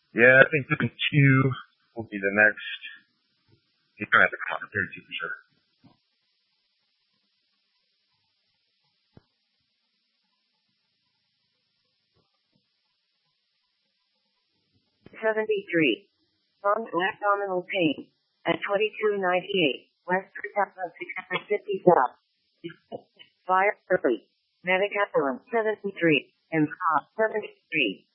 Yeah, I think 52 will be the next. He's gonna have to come out in 32 for sure. 73. Long abdominal pain. At 2298. West Protective 650 South. Fire early. Medicathon 73. And 73.